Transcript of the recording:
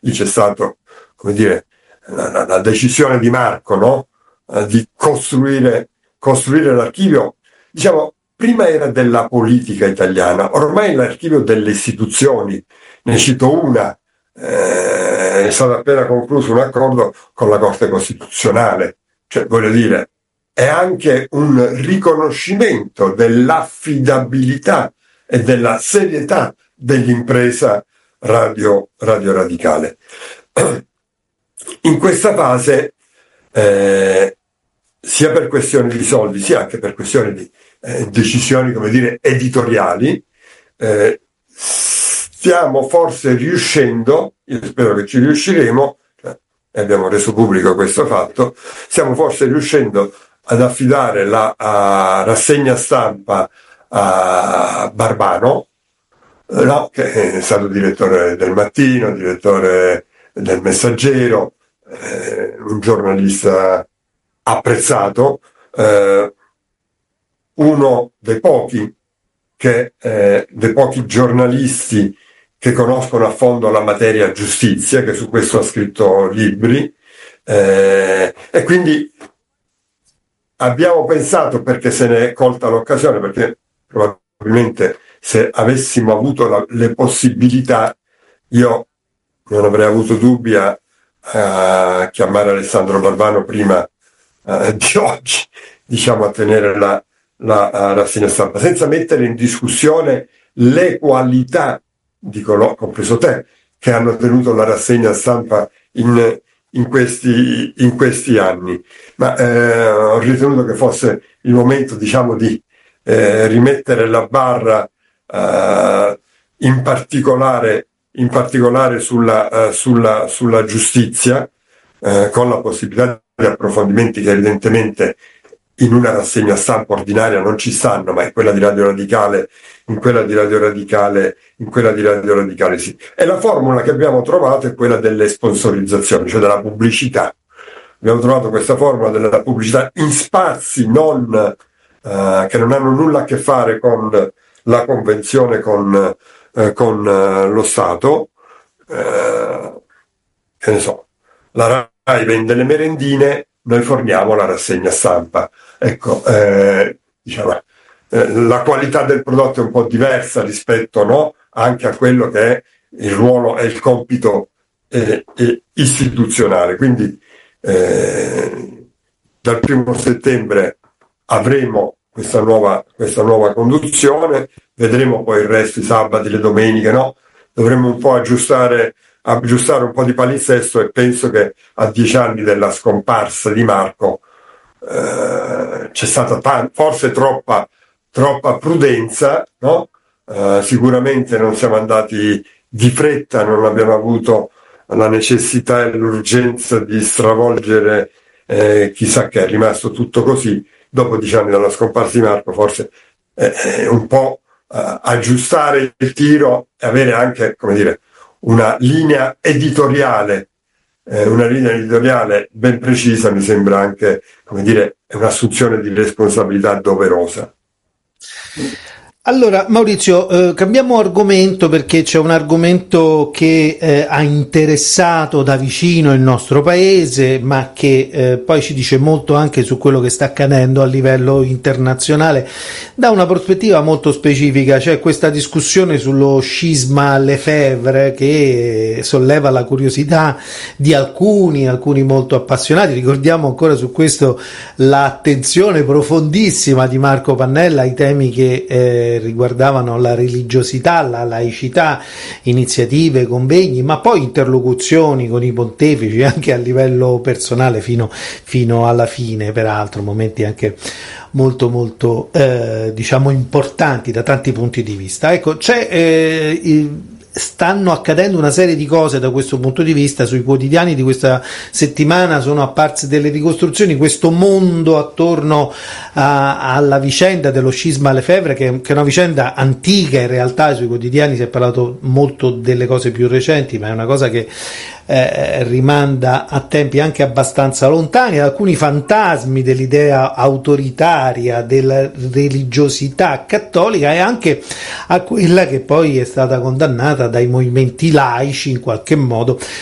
lì c'è stato, come dire, la decisione di Marco, no? Di costruire l'archivio, diciamo, prima era della politica italiana, ormai è l'archivio delle istituzioni. Ne cito una, è stato appena concluso un accordo con la Corte Costituzionale, cioè voglio dire, è anche un riconoscimento dell'affidabilità e della serietà dell'impresa radicale. In questa fase, sia per questioni di soldi, sia anche per questioni di decisioni, come dire, editoriali, stiamo forse riuscendo, io spero che ci riusciremo, abbiamo reso pubblico questo fatto, stiamo forse riuscendo ad affidare la rassegna stampa a Barbano, no, che è stato direttore del Mattino, direttore del Messaggero, un giornalista apprezzato, uno dei pochi giornalisti che conoscono a fondo la materia giustizia, che su questo ha scritto libri, e quindi abbiamo pensato, perché se ne è colta l'occasione, perché probabilmente se avessimo avuto le possibilità, io non avrei avuto dubbi a chiamare Alessandro Barbano prima di oggi, diciamo, a tenere la rassegna stampa, senza mettere in discussione le qualità, dico, compreso te, che hanno tenuto la rassegna stampa in questi anni. Ma ho ritenuto che fosse il momento, diciamo, di rimettere la barra in particolare sulla giustizia, con la possibilità di approfondimenti che evidentemente in una rassegna stampa ordinaria non ci stanno, ma in quella di Radio Radicale sì. E la formula che abbiamo trovato è quella delle sponsorizzazioni, cioè della pubblicità. Abbiamo trovato questa formula della pubblicità in spazi che non hanno nulla a che fare con la convenzione con lo Stato, che ne so, la RAI vende le merendine, noi forniamo la rassegna stampa. Ecco, diciamo, la qualità del prodotto è un po' diversa rispetto, no, anche a quello che è il ruolo e il compito istituzionale. Quindi dal 1° settembre avremo questa nuova conduzione, vedremo poi il resto, i sabati, le domeniche, no? Dovremmo un po' aggiustare un po' di palinsesto, e penso che a 10 anni della scomparsa di Marco c'è stata forse troppa prudenza, no? Sicuramente non siamo andati di fretta, non abbiamo avuto la necessità e l'urgenza di stravolgere chissà che, è rimasto tutto così. Dopo 10 anni dalla scomparsa di Marco, forse un po' aggiustare il tiro e avere anche, come dire, una linea editoriale ben precisa, mi sembra anche, come dire, un'assunzione di responsabilità doverosa. Allora Maurizio, cambiamo argomento, perché c'è un argomento che ha interessato da vicino il nostro paese, ma che poi ci dice molto anche su quello che sta accadendo a livello internazionale da una prospettiva molto specifica. C'è questa discussione sullo scisma Lefebvre che solleva la curiosità di alcuni molto appassionati. Ricordiamo ancora su questo l'attenzione profondissima di Marco Pannella ai temi che riguardavano la religiosità, la laicità, iniziative, convegni, ma poi interlocuzioni con i pontefici anche a livello personale fino alla fine, peraltro momenti anche molto diciamo importanti da tanti punti di vista. Ecco, stanno accadendo una serie di cose da questo punto di vista. Sui quotidiani di questa settimana sono apparse delle ricostruzioni, questo mondo attorno alla vicenda dello scisma Lefebvre, che è una vicenda antica. In realtà sui quotidiani si è parlato molto delle cose più recenti, ma è una cosa che rimanda a tempi anche abbastanza lontani, ad alcuni fantasmi dell'idea autoritaria della religiosità cattolica, e anche a quella che poi è stata condannata dai movimenti laici in qualche modo